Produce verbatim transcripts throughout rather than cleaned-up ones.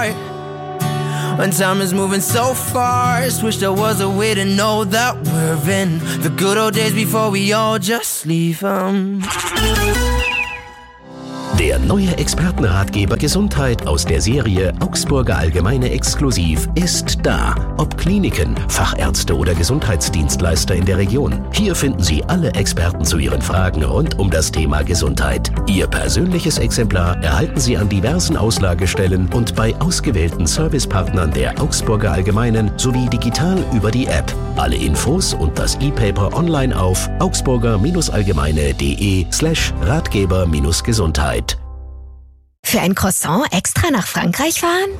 When time is moving so fast, wish there was a way to know that we're in the good old days before we all just leave 'em. Der neue Expertenratgeber Gesundheit aus der Serie Augsburger Allgemeine Exklusiv ist da. Ob Kliniken, Fachärzte oder Gesundheitsdienstleister in der Region. Hier finden Sie alle Experten zu Ihren Fragen rund um das Thema Gesundheit. Ihr persönliches Exemplar erhalten Sie an diversen Auslagestellen und bei ausgewählten Servicepartnern der Augsburger Allgemeinen sowie digital über die App. Alle Infos und das E-Paper online auf augsburger-allgemeine.de slash Ratgeber-Gesundheit. Für ein Croissant extra nach Frankreich fahren?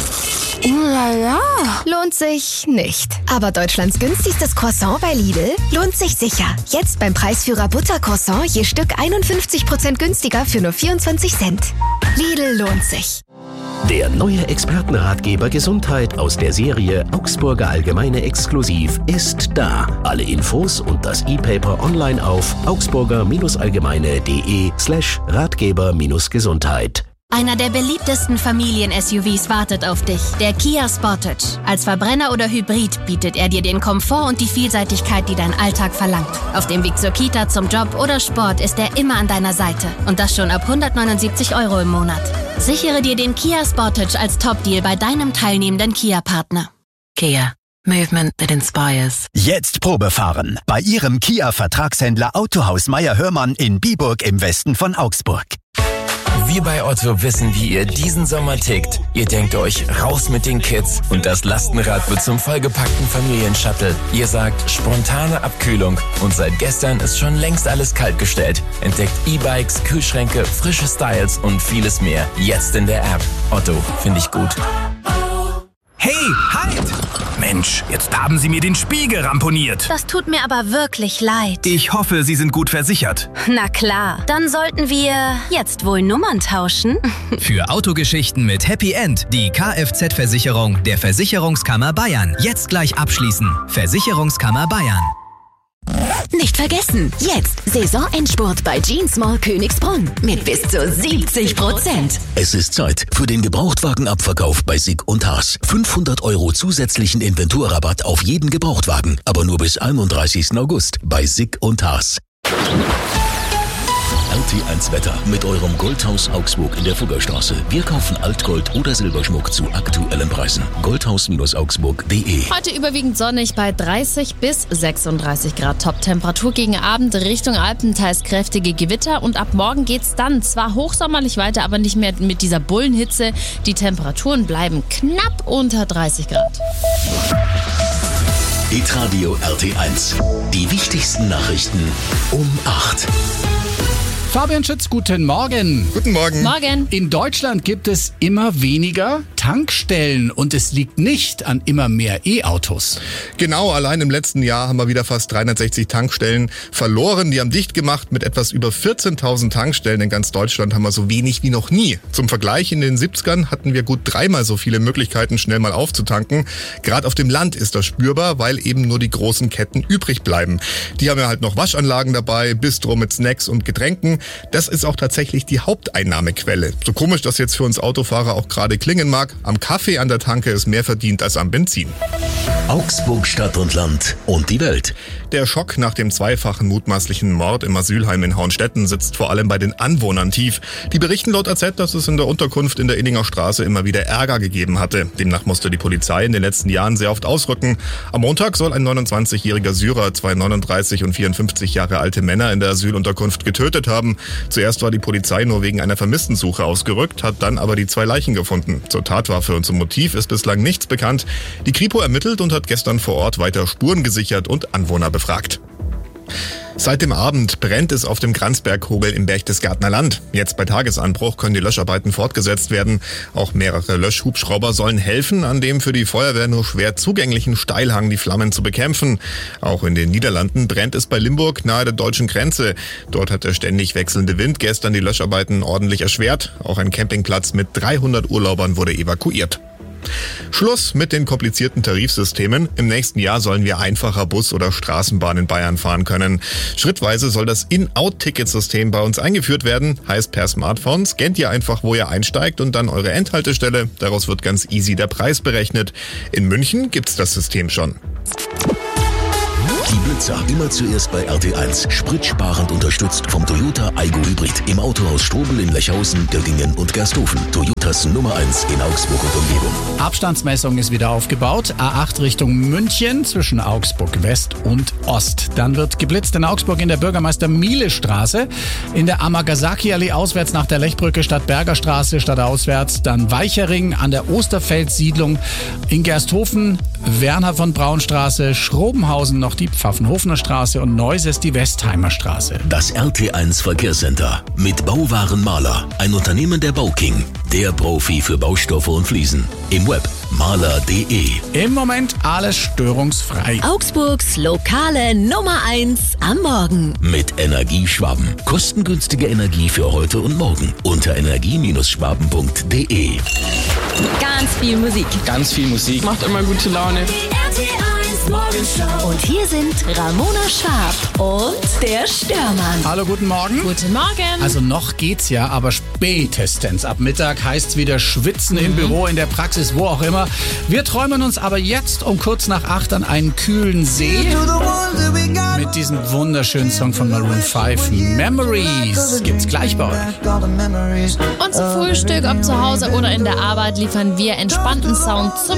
Lala. Lohnt sich nicht. Aber Deutschlands günstigstes Croissant bei Lidl lohnt sich sicher. Jetzt beim Preisführer Buttercroissant je Stück einundfünfzig Prozent günstiger für nur vierundzwanzig Cent. Lidl lohnt sich. Der neue Expertenratgeber Gesundheit aus der Serie Augsburger Allgemeine Exklusiv ist da. Alle Infos und das E-Paper online auf augsburger-allgemeine.de slash Ratgeber-Gesundheit. Einer der beliebtesten Familien-S U Vs wartet auf dich, der Kia Sportage. Als Verbrenner oder Hybrid bietet er dir den Komfort und die Vielseitigkeit, die dein Alltag verlangt. Auf dem Weg zur Kita, zum Job oder Sport ist er immer an deiner Seite. Und das schon ab hundertneunundsiebzig Euro im Monat. Sichere dir den Kia Sportage als Top-Deal bei deinem teilnehmenden Kia-Partner. Kia. Movement that inspires. Jetzt Probefahren bei Ihrem Kia-Vertragshändler Autohaus Meier-Hörmann in Biburg im Westen von Augsburg. Wir bei Otto wissen, wie ihr diesen Sommer tickt. Ihr denkt euch, raus mit den Kids und das Lastenrad wird zum vollgepackten Familienshuttle. Ihr sagt, spontane Abkühlung und seit gestern ist schon längst alles kaltgestellt. Entdeckt E-Bikes, Kühlschränke, frische Styles und vieles mehr. Jetzt in der App. Otto, finde ich gut. Hey, halt! Mensch, jetzt haben Sie mir den Spiegel ramponiert. Das tut mir aber wirklich leid. Ich hoffe, Sie sind gut versichert. Na klar, dann sollten wir jetzt wohl Nummern tauschen. Für Autogeschichten mit Happy End die Kfz-Versicherung der Versicherungskammer Bayern. Jetzt gleich abschließen. Versicherungskammer Bayern. Nicht vergessen, jetzt Saisonendspurt bei Jeans Mall Königsbrunn mit bis zu siebzig Prozent. Es ist Zeit für den Gebrauchtwagenabverkauf bei Sick und Haas. fünfhundert Euro zusätzlichen Inventurrabatt auf jeden Gebrauchtwagen, aber nur bis einunddreißigsten August bei Sick und Haas. R T eins Wetter mit eurem Goldhaus Augsburg in der Fuggerstraße. Wir kaufen Altgold oder Silberschmuck zu aktuellen Preisen. goldhaus augsburg punkt de. Heute überwiegend sonnig bei dreißig bis sechsunddreißig Grad Top-Temperatur. Gegen Abend Richtung Alpen teils kräftige Gewitter und ab morgen geht's dann zwar hochsommerlich weiter, aber nicht mehr mit dieser Bullenhitze. Die Temperaturen bleiben knapp unter dreißig Grad. Hitradio R T eins. Die wichtigsten Nachrichten um acht. Fabian Schütz, guten Morgen. Guten Morgen. Morgen. In Deutschland gibt es immer weniger Tankstellen und es liegt nicht an immer mehr E-Autos. Genau, allein im letzten Jahr haben wir wieder fast dreihundertsechzig Tankstellen verloren. Die haben dicht gemacht mit etwas über vierzehntausend Tankstellen. In ganz Deutschland haben wir so wenig wie noch nie. Zum Vergleich, in den siebzigern hatten wir gut dreimal so viele Möglichkeiten, schnell mal aufzutanken. Gerade auf dem Land ist das spürbar, weil eben nur die großen Ketten übrig bleiben. Die haben ja halt noch Waschanlagen dabei, Bistro mit Snacks und Getränken. Das ist auch tatsächlich die Haupteinnahmequelle. So komisch das jetzt für uns Autofahrer auch gerade klingen mag, am Kaffee an der Tanke ist mehr verdient als am Benzin. Augsburg, Stadt und Land und die Welt. Der Schock nach dem zweifachen mutmaßlichen Mord im Asylheim in Hauenstetten sitzt vor allem bei den Anwohnern tief. Die berichten laut A Z, dass es in der Unterkunft in der Inninger Straße immer wieder Ärger gegeben hatte. Demnach musste die Polizei in den letzten Jahren sehr oft ausrücken. Am Montag soll ein neunundzwanzigjähriger Syrer zwei neununddreißig und vierundfünfzig Jahre alte Männer in der Asylunterkunft getötet haben. Zuerst war die Polizei nur wegen einer Vermisstensuche ausgerückt, hat dann aber die zwei Leichen gefunden. Zur Tatwaffe und zum Motiv ist bislang nichts bekannt. Die Kripo ermittelt und hat gestern vor Ort weiter Spuren gesichert und Anwohner befragt. Seit dem Abend brennt es auf dem Kranzberghogel im Berchtesgadener Land. Jetzt bei Tagesanbruch können die Löscharbeiten fortgesetzt werden. Auch mehrere Löschhubschrauber sollen helfen, an dem für die Feuerwehr nur schwer zugänglichen Steilhang die Flammen zu bekämpfen. Auch in den Niederlanden brennt es bei Limburg nahe der deutschen Grenze. Dort hat der ständig wechselnde Wind gestern die Löscharbeiten ordentlich erschwert. Auch ein Campingplatz mit dreihundert Urlaubern wurde evakuiert. Schluss mit den komplizierten Tarifsystemen. Im nächsten Jahr sollen wir einfacher Bus oder Straßenbahn in Bayern fahren können. Schrittweise soll das In-Out-Ticketsystem bei uns eingeführt werden. Heißt, per Smartphone scannt ihr einfach, wo ihr einsteigt und dann eure Endhaltestelle. Daraus wird ganz easy der Preis berechnet. In München gibt's das System schon. Die Blitzer immer zuerst bei R T eins. Spritsparend unterstützt vom Toyota Aygo Hybrid. Im Autohaus Strobel in Lechhausen, Göttingen und Gersthofen. Toyotas Nummer eins in Augsburg und Umgebung. Abstandsmessung ist wieder aufgebaut. A acht Richtung München zwischen Augsburg West und Ost. Dann wird geblitzt in Augsburg in der Bürgermeister-Miele-Straße. In der Amagasaki-Allee auswärts nach der Lechbrücke Stadtberger Straße stadtauswärts. Dann Weichering an der Osterfeld-Siedlung. In Gersthofen Werner von Braun Straße. Schrobenhausen noch die Pfaffenhofener Straße und Neuses die Westheimer Straße. Das R T eins Verkehrscenter mit Bauwaren Maler, ein Unternehmen der Bauking, der Profi für Baustoffe und Fliesen. Im Web maler punkt de. Im Moment alles störungsfrei. Augsburgs lokale Nummer eins am Morgen. Mit Energieschwaben. Kostengünstige Energie für heute und morgen. Unter energie Schwaben punkt de. Ganz viel Musik. Ganz viel Musik. Macht immer gute Laune. Die R T eins Morgenshow. Und hier sind Ramona Schwab und der Störmann. Hallo, guten Morgen. Guten Morgen. Also noch geht's ja, aber spätestens ab Mittag heißt's wieder schwitzen mhm. im Büro, in der Praxis, wo auch immer. Wir träumen uns aber jetzt um kurz nach acht an einen kühlen See mit diesem wunderschönen Song von Maroon fünf. Memories gibt's gleich bei euch. Und zum Frühstück, ob zu Hause oder in der Arbeit, liefern wir entspannten Sound zum